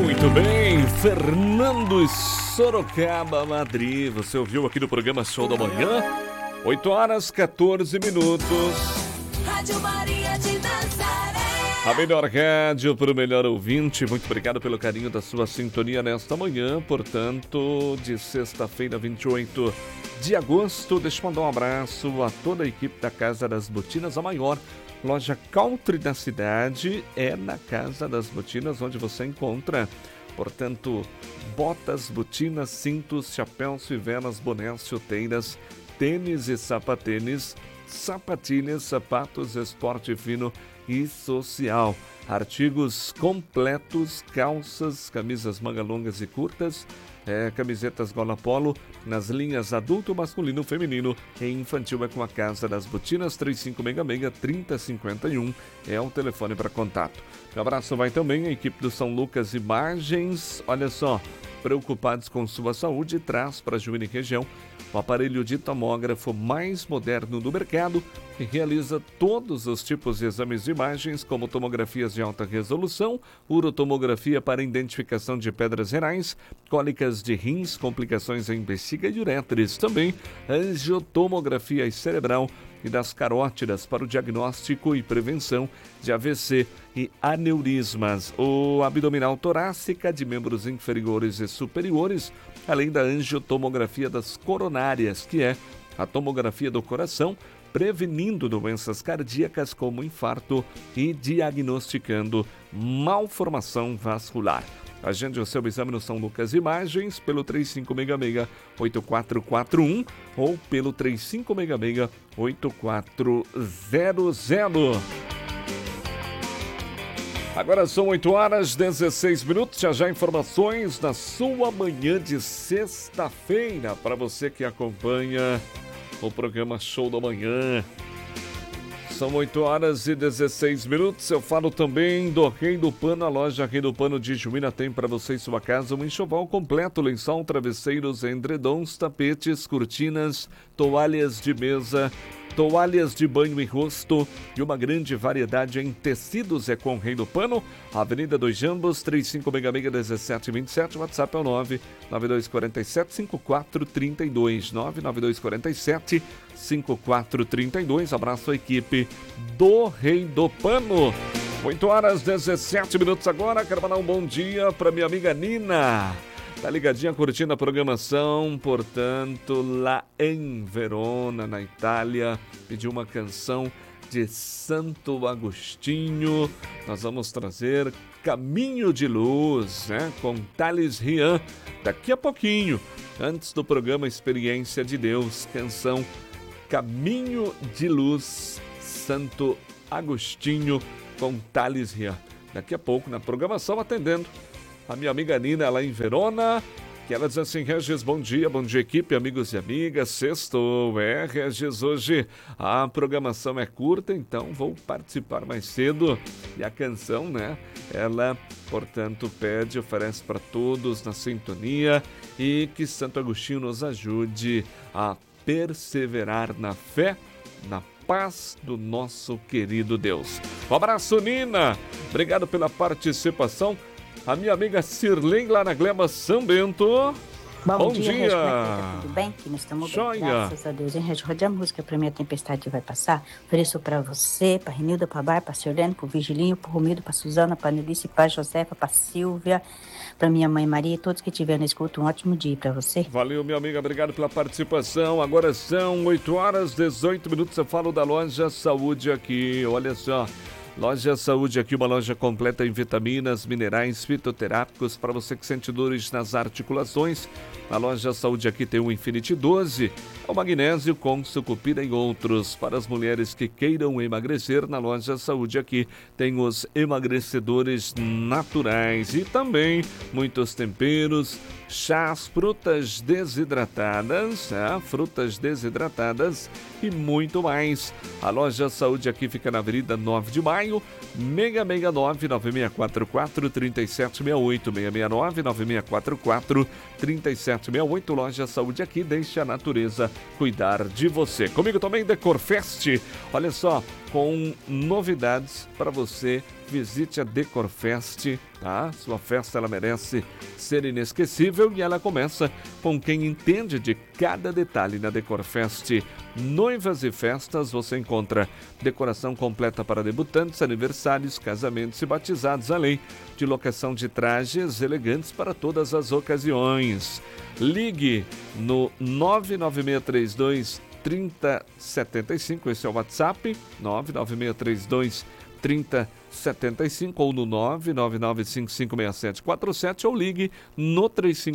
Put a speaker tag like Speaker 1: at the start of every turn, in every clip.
Speaker 1: Muito bem, Fernando Sorocaba, Madrid. Você ouviu aqui no programa Show da Manhã, 8h14.
Speaker 2: Rádio Maria de Nazaré.
Speaker 1: A melhor rádio para o melhor ouvinte. Muito obrigado pelo carinho da sua sintonia nesta manhã, portanto, de sexta-feira, 28 de agosto. Deixa eu mandar um abraço a toda a equipe da Casa das Botinas, a maior loja country da cidade. É na Casa das Botinas onde você encontra, portanto, botas, botinas, cintos, chapéus, fivelas, bonés, chuteiras, tênis e sapatênis, sapatilhas, sapatos, esporte fino e social, artigos completos, calças, camisas manga longas e curtas, camisetas gola polo, nas linhas adulto, masculino, feminino e infantil. É com a Casa das Botinas. 3566-3051 é o telefone para contato. Um abraço vai também a equipe do São Lucas Imagens. Olha só, preocupados com sua saúde, traz para Juína e região o aparelho de tomógrafo mais moderno do mercado, que realiza todos os tipos de exames de imagens, como tomografias de alta resolução, urotomografia para identificação de pedras renais, cólicas de rins, complicações em bexiga e uretres. Também angiotomografia cerebral e das carótidas para o diagnóstico e prevenção de AVC e aneurismas. O abdominal torácica de membros inferiores e superiores, além da angiotomografia das coronárias, que é a tomografia do coração, prevenindo doenças cardíacas como infarto e diagnosticando malformação vascular. Agende o seu exame no São Lucas Imagens pelo 3566-8441 ou pelo 3566-8400. Agora são 8h16. Já informações na sua manhã de sexta-feira, para você que acompanha o programa Show da Manhã. São 8h16. Eu falo também do Rei do Pano. A loja Rei do Pano de Juína tem para você e sua casa um enxoval completo: lençol, travesseiros, edredons, tapetes, cortinas, toalhas de mesa, toalhas de banho e rosto e uma grande variedade em tecidos. É com Rei do Pano, Avenida dos Jambos, 3566-1727. WhatsApp é o 99247-5432, 99247-5432. Abraço à equipe do Rei do Pano. 8h17 agora. Quero mandar um bom dia para minha amiga Nina. Tá ligadinha, curtindo a programação, portanto, lá em Verona, na Itália. Pediu uma canção de Santo Agostinho. Nós vamos trazer Caminho de Luz, né? Com Thales Rian, daqui a pouquinho, antes do programa Experiência de Deus. Canção Caminho de Luz, Santo Agostinho, com Thales Rian. Daqui a pouco, na programação, atendendo a minha amiga Nina lá em Verona, que ela diz assim: Regis, bom dia equipe, amigos e amigas, sextou. Regis, hoje a programação é curta, então vou participar mais cedo. E a canção, né, ela, portanto, pede, oferece para todos na sintonia, e que Santo Agostinho nos ajude a perseverar na fé, na paz do nosso querido Deus. Um abraço, Nina, obrigado pela participação. A minha amiga Sirlene, lá na Gleba São Bento. Bom dia.
Speaker 3: Tá tudo bem? Aqui nós estamos bem, graças a Deus. Hein, Regi? Rodei a música pra mim, A Tempestade Vai Passar. Ofereço pra você, pra Renilda, pra Bar, pra Sirlene, pro Vigilinho, pro Romildo, pra Suzana, pra Nelice, pra Josefa, pra Silvia, pra minha mãe Maria e todos que estiverem na escuta. Um ótimo dia pra você.
Speaker 1: Valeu, minha amiga, obrigado pela participação. Agora são 8h18. Eu falo da Loja Saúde aqui, olha só. Loja Saúde aqui, uma loja completa em vitaminas, minerais, fitoterápicos para você que sente dores nas articulações. A Loja Saúde aqui tem o Infinity 12, o magnésio com sucupira e outros. Para as mulheres que queiram emagrecer, na Loja Saúde aqui tem os emagrecedores naturais e também muitos temperos, chás, frutas desidratadas, e muito mais. A Loja Saúde aqui fica na Avenida 9 de Maio, 669-9644-3768, 669-9644-3768. Loja Saúde aqui, deixa a natureza cuidar de você. Comigo também, Decorfest, olha só, com novidades para você visite a Decorfest, tá? Sua festa ela merece ser inesquecível e ela começa com quem entende de cada detalhe na Decorfest. Noivas e festas, você encontra decoração completa para debutantes, aniversários, casamentos e batizados, além de locação de trajes elegantes para todas as ocasiões. Ligue no 99632 3075, esse é o WhatsApp, 99632 3075 ou no 999556747 ou ligue no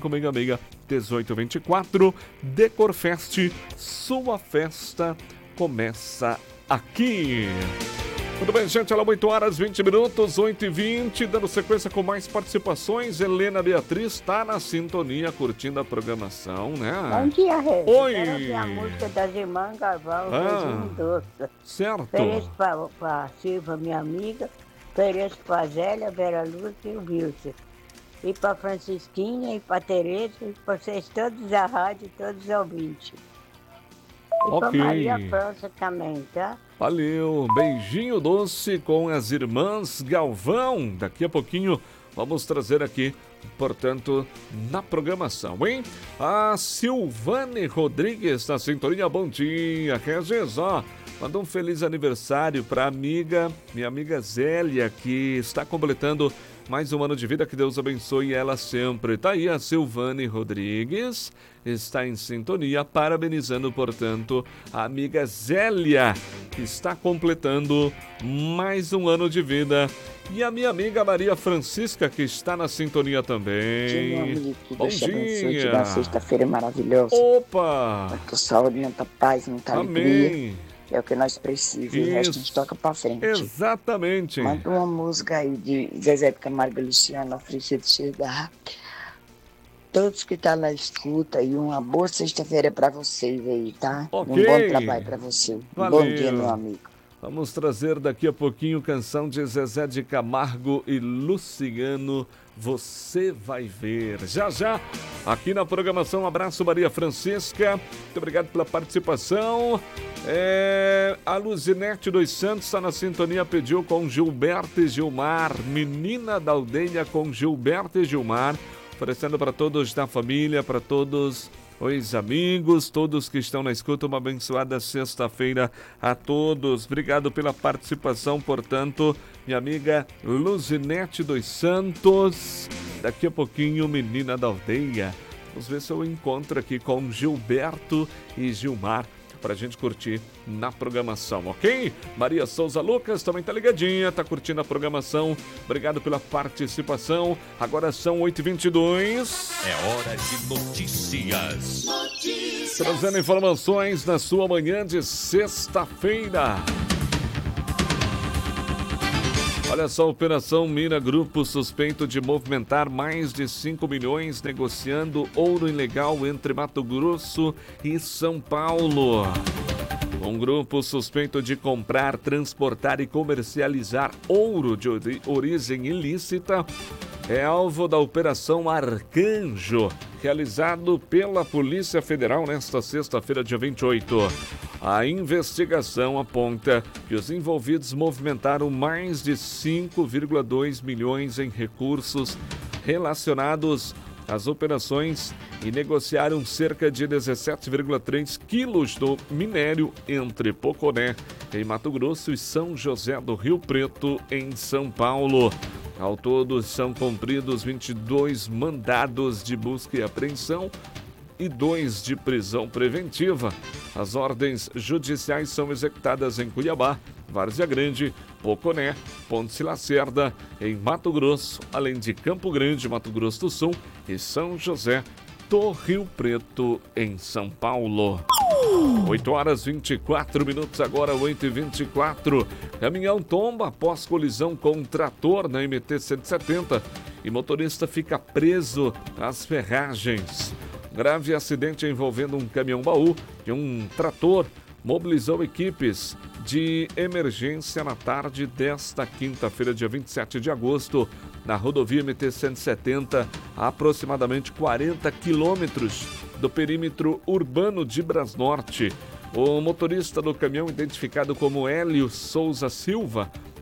Speaker 1: 3566-1824. Decorfest, sua festa começa aqui. Tudo bem, gente? Olha, 8 horas 20 minutos, 8h20, dando sequência com mais participações. Helena Beatriz está na sintonia, curtindo a programação, né?
Speaker 4: Bom dia, Regi.
Speaker 1: Oi!
Speaker 4: Quero ouvir a música das irmãs Galvão, Beijinho Doce.
Speaker 1: Certo.
Speaker 4: Ofereço para a Silva, minha amiga. Ofereço para a Zélia, Vera Lúcia e o Wilson. E para a Francisquinha, e para a Tereza, e para vocês todos da rádio, todos os ouvintes. E para Maria França também, tá?
Speaker 1: Valeu, beijinho doce com as irmãs Galvão. Daqui a pouquinho vamos trazer aqui, portanto, na programação, hein? A Silvane Rodrigues na sintonia, bom dia. Regis, ó, manda um feliz aniversário para minha amiga Zélia, que está completando mais um ano de vida, que Deus abençoe ela sempre. Tá aí a Silvane Rodrigues, está em sintonia, parabenizando, portanto, a amiga Zélia, que está completando mais um ano de vida. E a minha amiga Maria Francisca, que está na sintonia também. Bom dia.
Speaker 4: Da sexta-feira maravilhosa.
Speaker 1: Opa!
Speaker 4: Muita saúde, muita paz, muita alegria. É o que nós precisamos, o resto a gente toca pra frente.
Speaker 1: Exatamente.
Speaker 4: Manda uma música aí de Zezé de Camargo e Luciano, oferecido de chegar. Todos que estão na escuta, e uma boa sexta-feira pra vocês aí, tá?
Speaker 1: Ok.
Speaker 4: Um bom trabalho pra você.
Speaker 1: Valeu.
Speaker 4: Bom dia, meu amigo.
Speaker 1: Vamos trazer daqui a pouquinho canção de Zezé de Camargo e Luciano, Você Vai Ver. Já, já, aqui na programação, um abraço Maria Francisca, muito obrigado pela participação. A Luzinete dos Santos está na sintonia, pediu com Gilberto e Gilmar, Menina da Aldeia com Gilberto e Gilmar, oferecendo para todos da família, para todos os amigos, todos que estão na escuta, uma abençoada sexta-feira a todos. Obrigado pela participação, portanto, minha amiga Luzinete dos Santos. Daqui a pouquinho, Menina da Aldeia. Vamos ver se eu encontro aqui com Gilberto e Gilmar para a gente curtir na programação, ok? Maria Souza Lucas também tá ligadinha, tá curtindo a programação. Obrigado pela participação. Agora são 8h22.
Speaker 5: É hora de notícias.
Speaker 1: Trazendo informações na sua manhã de sexta-feira. Olha só, Operação Mira, grupo suspeito de movimentar mais de 5 milhões negociando ouro ilegal entre Mato Grosso e São Paulo. Um grupo suspeito de comprar, transportar e comercializar ouro de origem ilícita é alvo da Operação Arcanjo, realizado pela Polícia Federal nesta sexta-feira, dia 28. A investigação aponta que os envolvidos movimentaram mais de 5,2 milhões em recursos relacionados às operações e negociaram cerca de 17,3 quilos do minério entre Poconé, em Mato Grosso, e São José do Rio Preto, em São Paulo. Ao todo, são cumpridos 22 mandados de busca e apreensão e 2 de prisão preventiva. As ordens judiciais são executadas em Cuiabá, Várzea Grande, Poconé, Ponte Lacerda, em Mato Grosso, além de Campo Grande, Mato Grosso do Sul, e São José do Rio Preto, em São Paulo. 8 horas 24 minutos, agora 8h24. Caminhão tomba após colisão com um trator na MT-170 e motorista fica preso às ferragens. Grave acidente envolvendo um caminhão-baú e um trator mobilizou equipes de emergência na tarde desta quinta-feira, dia 27 de agosto, na rodovia MT-170, a aproximadamente 40 quilômetros do perímetro urbano de Brasnorte. O motorista do caminhão, identificado como Hélio Souza Silva,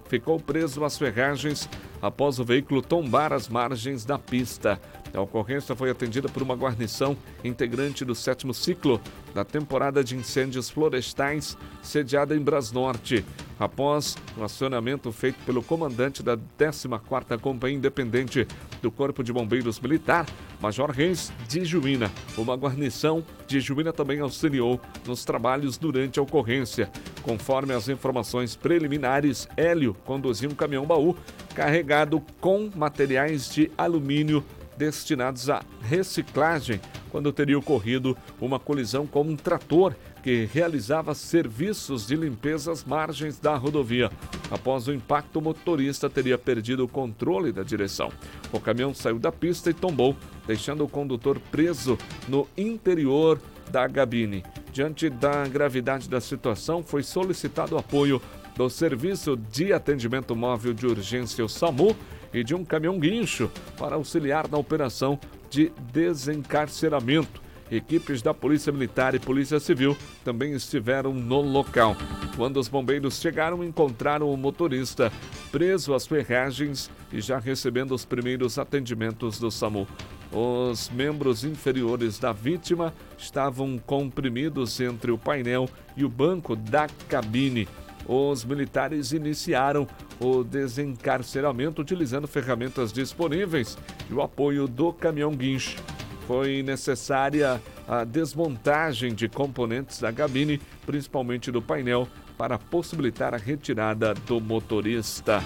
Speaker 1: ficou preso às ferragens após o veículo tombar as margens da pista. A ocorrência foi atendida por uma guarnição integrante do 7º ciclo da temporada de incêndios florestais, sediada em Brasnorte. Após o acionamento feito pelo comandante da 14ª Companhia Independente do Corpo de Bombeiros Militar, Major Reis de Juína. Uma guarnição de Juína também auxiliou nos trabalhos durante a ocorrência. Conforme as informações preliminares, Hélio conduzia um caminhão-baú carregado com materiais de alumínio destinados à reciclagem, quando teria ocorrido uma colisão com um trator que realizava serviços de limpeza às margens da rodovia. Após o impacto, o motorista teria perdido o controle da direção. O caminhão saiu da pista e tombou, deixando o condutor preso no interior da cabine. Diante da gravidade da situação, foi solicitado o apoio do Serviço de Atendimento Móvel de Urgência, o SAMU, e de um caminhão-guincho para auxiliar na operação de desencarceramento. Equipes da Polícia Militar e Polícia Civil também estiveram no local. Quando os bombeiros chegaram, encontraram o motorista preso às ferragens e já recebendo os primeiros atendimentos do SAMU. Os membros inferiores da vítima estavam comprimidos entre o painel e o banco da cabine. Os militares iniciaram o desencarceramento utilizando ferramentas disponíveis e o apoio do caminhão-guincho. Foi necessária a desmontagem de componentes da cabine, principalmente do painel, para possibilitar a retirada do motorista.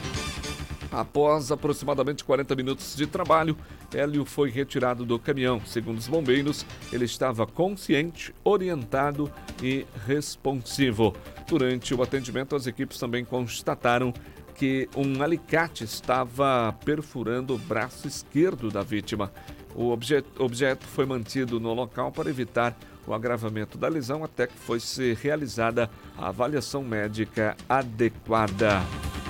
Speaker 1: Após aproximadamente 40 minutos de trabalho, Hélio foi retirado do caminhão. Segundo os bombeiros, ele estava consciente, orientado e responsivo. Durante o atendimento, as equipes também constataram que um alicate estava perfurando o braço esquerdo da vítima. O objeto foi mantido no local para evitar o agravamento da lesão, até que fosse realizada a avaliação médica adequada.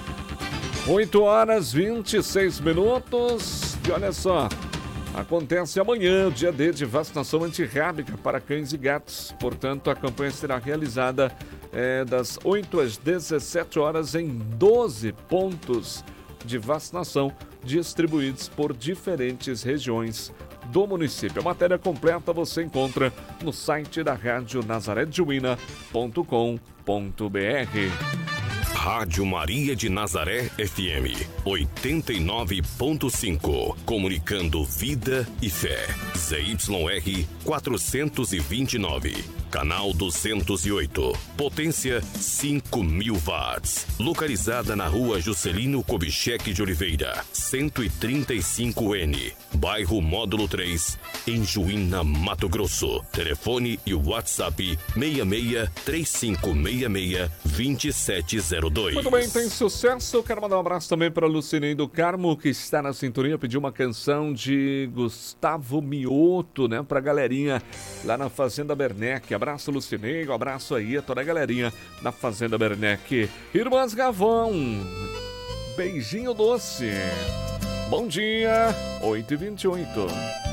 Speaker 1: 8h26. E olha só, acontece amanhã o dia D de vacinação antirrábica para cães e gatos. Portanto, a campanha será realizada das 8 às 17 horas em 12 pontos de vacinação distribuídos por diferentes regiões do município. A matéria completa você encontra no site da Rádio nazaredejuína.com.br.
Speaker 5: Rádio Maria de Nazaré FM 89.5. Comunicando vida e fé. ZYR 429. Canal 208. Potência 5.000 watts. Localizada na rua Juscelino Kubitschek de Oliveira, 135N. Bairro Módulo 3, em Juína, Mato Grosso. Telefone e WhatsApp 66-3566-2702.
Speaker 1: Muito bem, tem sucesso. Quero mandar um abraço também para Lucinei do Carmo, que está na sintonia. Pediu uma canção de Gustavo Mioto, né? Pra galerinha lá na Fazenda Bernec. Abraço, Lucinei. Um abraço aí a toda a galerinha na Fazenda Bernec. Irmãs Gavão, beijinho doce. Bom dia, 8h28.